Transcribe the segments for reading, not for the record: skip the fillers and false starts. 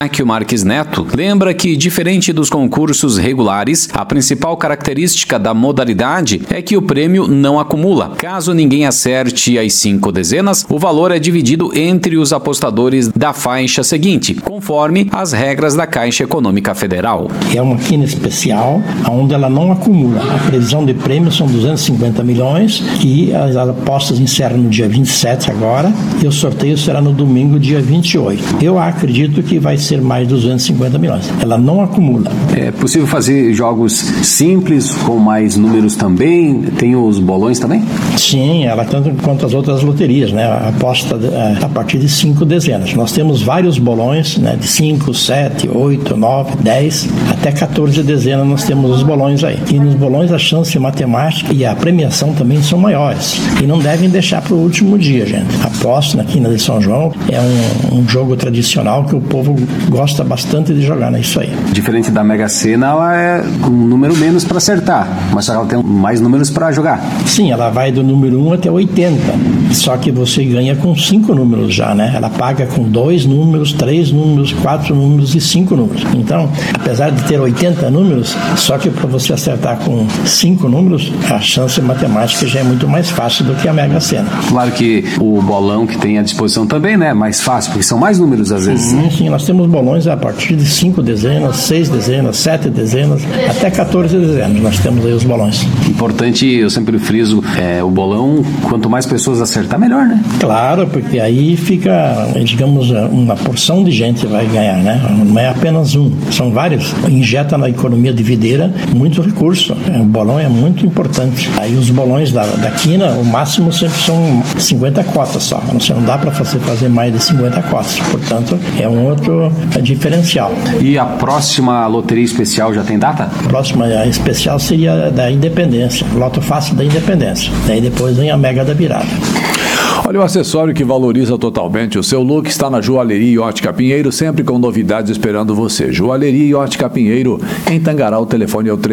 Aqui o Marques Neto lembra que, diferente dos concursos regulares, a principal característica da modalidade é que o prêmio não acumula. Caso ninguém acerte as 5 dezenas, o valor é dividido entre os apostadores da faixa seguinte, conforme as regras da Caixa Econômica Federal. É uma quina especial, onde ela não acumula. A previsão de prêmio são 250 milhões e as apostas encerram no dia 27 agora e o sorteio será no domingo, dia 28. Eu acredito que vai ser mais 250 milhões. Ela não acumula. É possível fazer jogos simples, com mais números também? Tem os bolões também? Sim, ela tanto quanto as outras loterias, né? A aposta a partir de 5 dezenas. Nós temos vários bolões, né? De 5, 7, 8, 9, 10, até 14 dezenas nós temos os bolões aí. E nos bolões a chance matemática e a premiação também são maiores. E não devem deixar para o último dia, gente. A aposta na quina de São João é um jogo tradicional que o povo gosta bastante de jogar nisso aí. Diferente da Mega Sena, ela é um número menos para acertar, mas só ela tem mais números para jogar. Sim, ela vai do número 1 até 80, só que você ganha com 5 números já, né? Ela paga com 2 números, 3 números, 4 números e 5 números. Então, apesar de ter 80 números, só que para você acertar com 5 números, a chance matemática já é muito mais fácil do que a Mega Sena. Claro que o bolão que tem à disposição também, né? Mais fácil, porque são mais números às vezes. Sim, nós temos bolões a partir de 5 dezenas, 6 dezenas, 7 dezenas, até 14 dezenas. Nós temos aí os bolões. Importante, eu sempre friso, o bolão, quanto mais pessoas acertar, melhor, né? Claro, porque aí fica, digamos, uma porção de gente vai ganhar, né? Não é apenas um, são vários. Injeta na economia de videira muito recurso. O bolão é muito importante. Aí os bolões da quina, o máximo sempre são 50 cotas só. Não dá para fazer mais de 50 cotas. Portanto, é um outro diferencial. E a próxima loteria especial já tem data? A próxima especial seria da Independência, Loto Fácil da Independência. Daí depois vem a Mega da Virada. Olha, o acessório que valoriza totalmente o seu look está na Joalheria e Ótica Pinheiro, sempre com novidades esperando você. Joalheria e Ótica Pinheiro, em Tangará, o telefone é o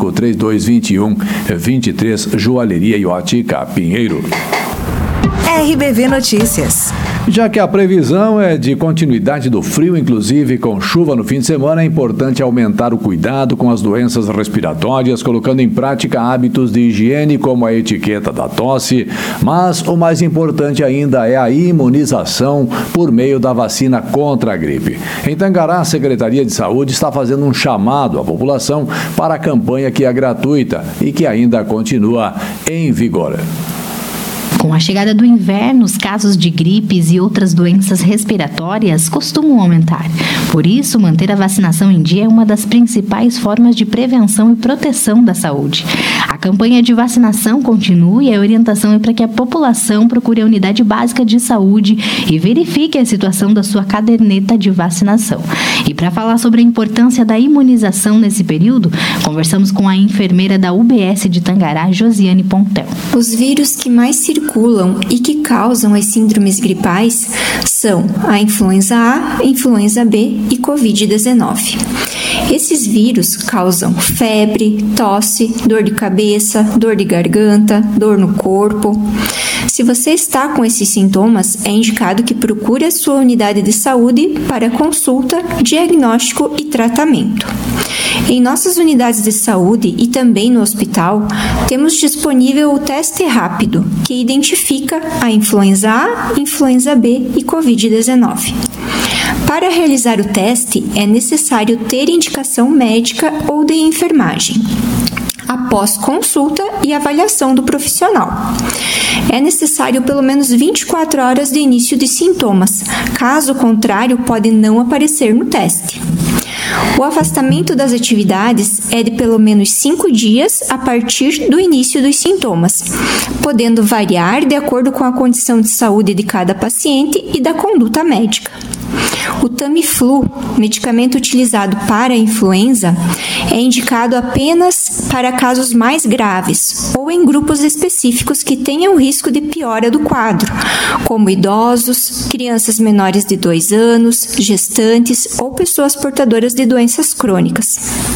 35322123, Joalheria e Ótica Pinheiro. RBV Notícias. Já que a previsão é de continuidade do frio, inclusive com chuva no fim de semana, é importante aumentar o cuidado com as doenças respiratórias, colocando em prática hábitos de higiene como a etiqueta da tosse, mas o mais importante ainda é a imunização por meio da vacina contra a gripe. Em Tangará, a Secretaria de Saúde está fazendo um chamado à população para a campanha que é gratuita e que ainda continua em vigor. Com a chegada do inverno, os casos de gripes e outras doenças respiratórias costumam aumentar. Por isso, manter a vacinação em dia é uma das principais formas de prevenção e proteção da saúde. A campanha de vacinação continua e a orientação é para que a população procure a unidade básica de saúde e verifique a situação da sua caderneta de vacinação. E para falar sobre a importância da imunização nesse período, conversamos com a enfermeira da UBS de Tangará, Josiane Pontel. Os vírus que mais circulam e que causam as síndromes gripais são a influenza A, influenza B e Covid-19. Esses vírus causam febre, tosse, dor de cabeça, dor de garganta, dor no corpo. Se você está com esses sintomas, é indicado que procure a sua unidade de saúde para consulta, diagnóstico e tratamento. Em nossas unidades de saúde e também no hospital, temos disponível o teste rápido, que identifica a influenza A, influenza B e Covid-19. Para realizar o teste, é necessário ter indicação médica ou de enfermagem, após consulta e avaliação do profissional. É necessário pelo menos 24 horas de início de sintomas, caso contrário, pode não aparecer no teste. O afastamento das atividades é de pelo menos 5 dias a partir do início dos sintomas, podendo variar de acordo com a condição de saúde de cada paciente e da conduta médica. O Tamiflu, medicamento utilizado para a influenza, é indicado apenas para casos mais graves ou em grupos específicos que tenham risco de piora do quadro, como idosos, crianças menores de 2 anos, gestantes ou pessoas portadoras de doenças crônicas.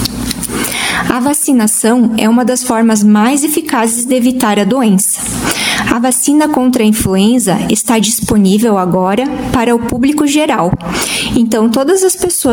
A vacinação é uma das formas mais eficazes de evitar a doença. A vacina contra a influenza está disponível agora para o público geral. Então, todas as pessoas